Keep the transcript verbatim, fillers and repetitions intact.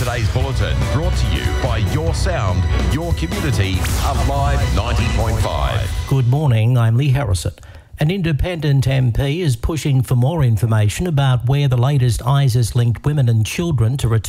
today's bulletin brought to you by Your Sound, Your Community, Alive ninety point five. Good morning, I'm Lee Harrison. An independent M P is pushing for more information about where the latest ISIS-linked women and children to return